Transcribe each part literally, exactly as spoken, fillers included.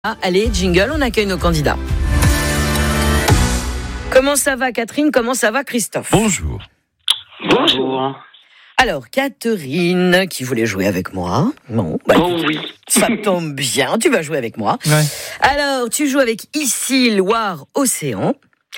Ah, allez, jingle, on accueille nos candidats. Comment ça va, Catherine? Comment ça va, Christophe? Bonjour. Bonjour. Alors, Catherine, qui voulait jouer avec moi. Bon, bah, Oh oui. ça tombe bien, tu vas jouer avec moi. Ouais. Alors, tu joues avec Ici, Loire, Océan.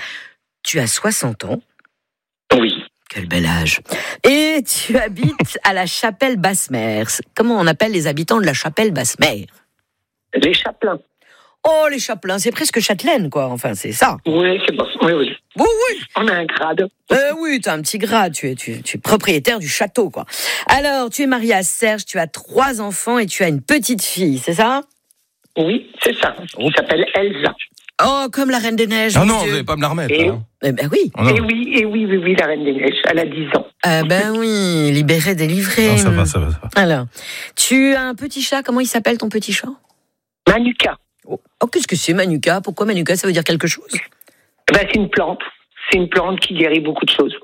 Tu as soixante ans. Oui. Quel bel âge. Et tu habites à la Chapelle-Basse-Mer. Comment on appelle les habitants de la Chapelle-Basse-Mer? Les chapelains. Oh, les chapelains, c'est presque châtelaine, quoi. Enfin, c'est ça. Oui, c'est bon. Oui, oui. Oui, oui. On a un grade. Euh, oui, tu as un petit grade, tu es, tu, tu es propriétaire du château, quoi. Alors, tu es marié à Serge, tu as trois enfants et tu as une petite fille, c'est ça? Oui, c'est ça. Il s'appelle Elsa. Oh, comme la Reine des Neiges. Ah mon non, Dieu. vous n'allez pas me la remettre. Et- hein. Eh ben oui. Oh non. Et oui, et oui, oui, oui, la Reine des Neiges. Elle a dix ans. Euh, ben oui, libéré, délivré. Non, ça va, ça va, ça va. Alors, tu as un petit chat, comment il s'appelle ton petit chat? Manuka. Oh, oh, qu'est-ce que c'est Manuka? Pourquoi Manuka, ça veut dire quelque chose? Ben, c'est une plante. C'est une plante qui guérit beaucoup de choses.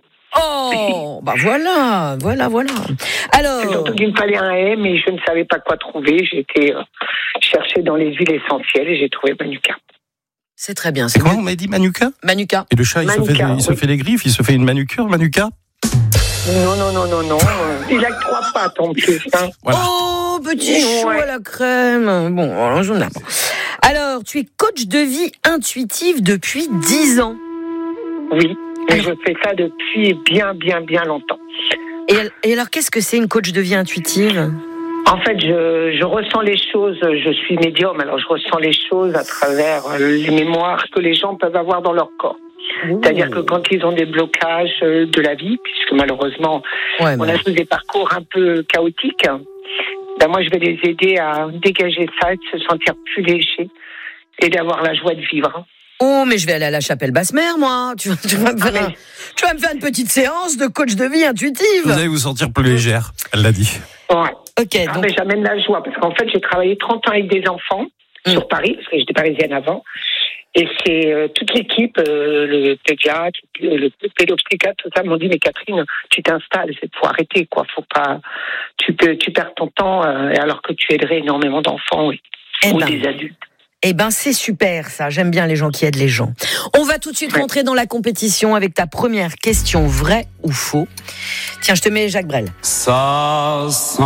Oh, bah voilà, voilà, voilà. C'est Alors, surtout qu'il me fallait un haie, mais je ne savais pas quoi trouver. J'ai été euh, chercher dans les huiles essentielles et j'ai trouvé Manuka. c'est très bien. Et C'est comment on m'a dit Manuka? Manuka. Et le chat, il, se fait, Manuka, il se oui. fait les griffes, il se fait une manucure, Manuka? Non, non, non, non, non. euh, Il a que trois pattes en plus. Hein. Voilà. Oh, petit chou Ouais. à la crème. Bon, alors, j'en ai marre. Alors, tu es coach de vie intuitive depuis dix ans. Oui, et je fais ça depuis bien, bien, bien longtemps. Et, et alors, qu'est-ce que c'est une coach de vie intuitive? En fait, je, je ressens les choses, je suis médium, alors je ressens les choses à travers les mémoires que les gens peuvent avoir dans leur corps. C'est-à-dire que quand ils ont des blocages de la vie, puisque malheureusement, Ouais, on mais- a tous des parcours un peu chaotiques, ben moi je vais les aider à dégager ça, et de se sentir plus léger et d'avoir la joie de vivre. Oh, mais je vais aller à la Chapelle-Basse-Mer, moi. Tu, vas- tu vas me faire Ah, un- mais- tu vas me faire une petite séance de coach de vie intuitive. Vous allez vous sentir plus légère, elle l'a dit. Ouais. Ok, Ah, donc, mais j'amène la joie, parce qu'en fait, j'ai travaillé trente ans avec des enfants Mm. sur Paris, parce que j'étais parisienne avant. Et c'est euh, toute l'équipe, euh, le pédiatre, le, le pédopsychiatre, tout ça, m'ont dit, mais Catherine, tu t'installes, c'est faut arrêter, quoi. Faut pas, tu peux, tu perds ton temps, euh, alors que tu aiderais énormément d'enfants, oui. eh Ou ben, des adultes. eh ben, c'est super, ça. J'aime bien les gens qui aident les gens. On va tout de suite Ouais. rentrer dans la compétition avec ta première question, vrai ou faux. Tiens, je te mets Jacques Brel. Ça sent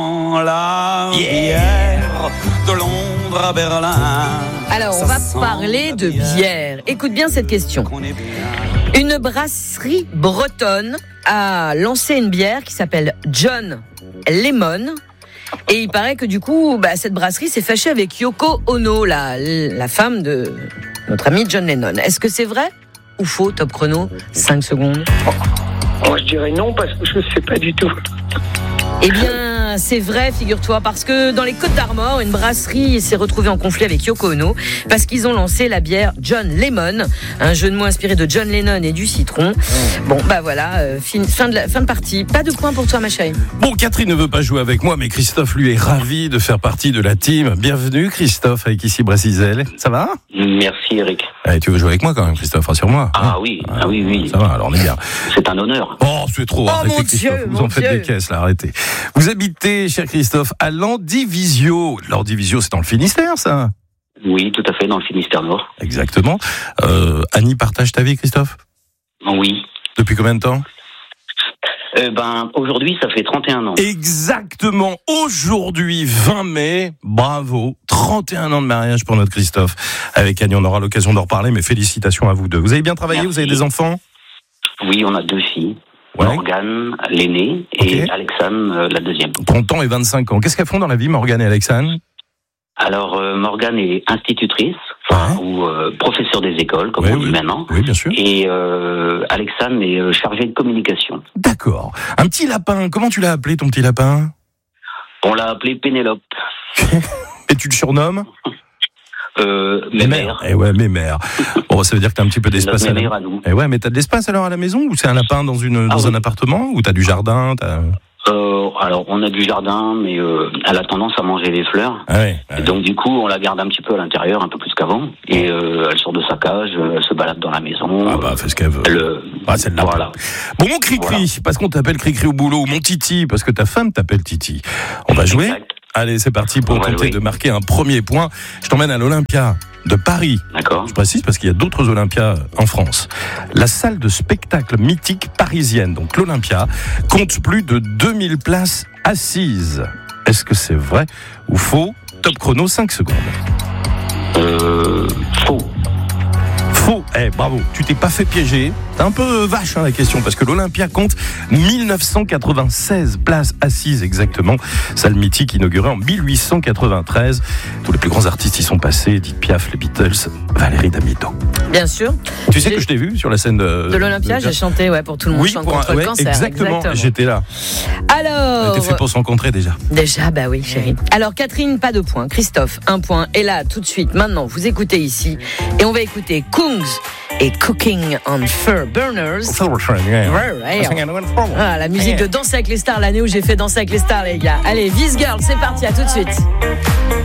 la bière de Londres à Berlin. Alors, on Ça va sent parler la de bière. Écoute bien cette question. qu'on est bien. Une brasserie bretonne a lancé une bière qui s'appelle John Lemon. Et il paraît que du coup, bah, cette brasserie s'est fâchée avec Yoko Ono, la, la femme de notre ami John Lennon. Est-ce que c'est vrai ou faux, top chrono? cinq secondes. Moi, je dirais non, parce que je ne sais pas du tout. Eh bien, c'est vrai, figure-toi, parce que dans les Côtes-d'Armor, une brasserie s'est retrouvée en conflit avec Yoko Ono parce qu'ils ont lancé la bière John Lemon, un jeu de mots inspiré de John Lennon et du citron. Bon, bah voilà, euh, fin, fin, de la, fin de partie. Pas de points pour toi, ma chérie. Bon, Catherine ne veut pas jouer avec moi, mais Christophe, lui, est ravi de faire partie de la team. Bienvenue, Christophe, avec ici Brassisel. Ça va? Merci Eric. Allez, tu veux jouer avec moi quand même, Christophe, rassure-moi. Ah hein. oui, ah oui, oui. Ça va, alors on est bien. C'est un honneur. Oh, c'est trop, Oh, arrêtez, mon Christophe. Dieu, Vous mon en faites Dieu. des caisses, là, arrêtez. Vous habitez, cher Christophe, à Landivisio. Landivisio, c'est dans le Finistère, ça? Oui, tout à fait, dans le Finistère Nord. Exactement. Euh, Annie partage ta vie, Christophe? Oui. Depuis combien de temps? Euh, ben, aujourd'hui, ça fait trente et un ans. Exactement, aujourd'hui, vingt mai, bravo, trente et un ans de mariage pour notre Christophe. Avec Annie, on aura l'occasion d'en reparler, mais félicitations à vous deux. Vous avez bien travaillé, Merci. vous avez des enfants? Oui, on a deux filles. Ouais. Morgane, l'aînée, et Ok. Alexandre, euh, la deuxième. trente ans et vingt-cinq ans. Qu'est-ce qu'elles font dans la vie, Morgane et Alexandre? Alors, euh, Morgane est institutrice, enfin, Ouais. ou euh, professeur des écoles, comme Oui, on dit oui. maintenant. Oui, bien sûr. Et euh, Alexandre est euh, chargé de communication. D'accord. Un petit lapin, comment tu l'as appelé, ton petit lapin? On l'a appelé Pénélope. Et tu le surnommes? Euh, Mémère. Eh ouais, Mémère. Bon, ça veut dire que t'as un petit peu d'espace Notre à la Mémère à nous. Eh ouais, mais t'as de l'espace alors à la maison? Ou c'est un lapin dans, une, Ah dans oui. un appartement? Ou t'as du jardin? T'as... Euh, alors, on a du jardin, mais euh, elle a tendance à manger les fleurs. Ah ouais, Et donc du coup, on la garde un petit peu à l'intérieur, un peu plus qu'avant. Et euh, elle sort de sa cage, euh, elle se balade dans la maison. Ah bah, fais ce qu'elle veut. Elle, euh, Ah, c'est le lapin. voilà. Bon, mon Cricri, Voilà. parce qu'on t'appelle Cricri au boulot, ou mon Titi, parce que ta femme t'appelle Titi. On va jouer Exact. Allez, c'est parti pour On va tenter jouer. de marquer un premier point. Je t'emmène à l'Olympia de Paris. D'accord. Je précise parce qu'il y a d'autres Olympias en France. La salle de spectacle mythique parisienne, donc l'Olympia, compte plus de deux mille places assises. Est-ce que c'est vrai ou faux? Top chrono, cinq secondes. Euh, faux. Faux. Eh, bravo. Tu t'es pas fait piéger. C'est un peu vache hein, la question parce que l'Olympia compte mille neuf cent quatre-vingt-seize places assises exactement. Salle mythique inaugurée en mille huit cent quatre-vingt-treize. Tous les plus grands artistes y sont passés. Edith Piaf, les Beatles, Valérie Damido. Bien sûr. Tu sais J'ai- que je t'ai vu sur la scène de, De l'Olympia, de- j'ai chanté ouais, pour tout le monde Oui, chante pour un- contre ouais, le cancer. exactement. J'étais là. Alors, T'es fait pour se rencontrer déjà. déjà, bah oui, chérie. Alors, Catherine, pas de points. Christophe, un point. Et là, tout de suite, maintenant, vous écoutez ici. Et on va écouter Kungs et Cooking on Fur Burners. Ouais, ouais. Ah, la musique de Danser avec les stars, l'année où j'ai fait Danser avec les stars, les gars. Allez, Vice Girl, c'est parti, à tout de suite.